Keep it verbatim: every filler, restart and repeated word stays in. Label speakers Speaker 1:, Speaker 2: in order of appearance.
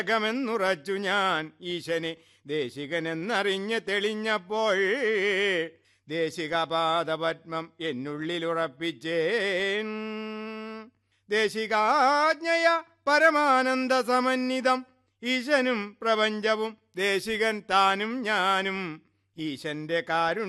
Speaker 1: മെന്നുറച്ചു ഞാൻ ഈശനെ ദേശികനെന്നറിഞ്ഞ് തെളിഞ്ഞപ്പോൾ ദേശികപാദപത്മം എന്നുള്ളിലുറപ്പിച്ചേൻ. ദേശികാജ്ഞയ പരമാനന്ദ സമന്വിതം ഈശനും പ്രപഞ്ചവും ദേശികൻ താനും ഞാനും ഈശന്റെ കാരുണ്യ